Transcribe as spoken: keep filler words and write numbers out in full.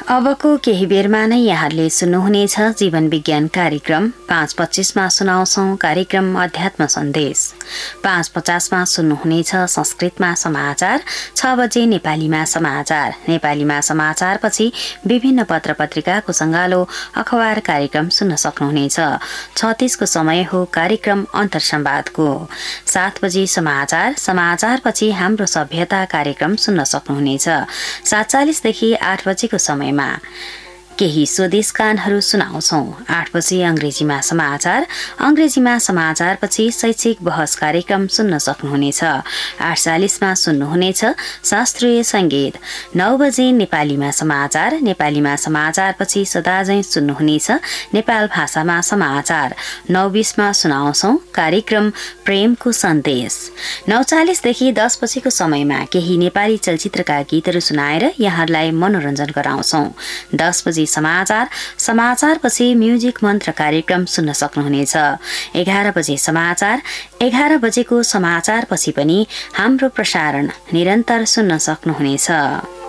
अबको केही बेरमा नै यहाँले सुन्नुहुनेछ जीवन विज्ञान कार्यक्रम। पाँच पच्चीसमा सुनाउँछौं कार्यक्रम अध्यात्म सन्देश। पाँच पचासमा सुन्नुहुनेछ संस्कृतमा समाचार। छ बजे नेपालीमा समाचार। नेपालीमा समाचारपछि विभिन्न पत्र पत्रिकाको सङ्गालो अखबार कार्यक्रम सुन्न सक्नुहुनेछ। छत्तीसको समय हो कार्यक्रम अन्तर्संवादको। सात बजे समाचार। समाचारपछि हाम्रो सभ्यता कार्यक्रम सुन्न सक्नुहुनेछ। सात चालिसदेखि आठ बजेको समय केही स्वदेश गानहरू सुनाउँछौं। आठ बजे अंग्रेजीमा समाचार। अंग्रेजीमा समाचारपछि शैक्षिक बहस कार्यक्रम सुन्न सक्नुहुनेछ। आठ चालिसमा सुन्नुहुनेछ शास्त्रीय संगीत। नौ बजे नेपालीमा समाचार। नेपालीमा समाचारपछि सदाझैं सुन्नुहुनेछ नेपाल भाषामा समाचार। नौ बीसमा सुनाउँछौं कार्यक्रम प्रेमको सन्देश। नौ चालिसदेखि दस बजेको समयमा केही नेपाली चलचित्रका गीतहरू सुनाएर यहाँहरूलाई मनोरञ्जन गराउँछौं। दस बजे समाचार। समाचारपछि म्युजिक मन्त्र कार्यक्रम सुन्न सक्नुहुनेछ। एघार बजे समाचार। एघार बजेको समाचारपछि पनि हाम्रो प्रसारण निरन्तर सुन्न सक्नुहुनेछ।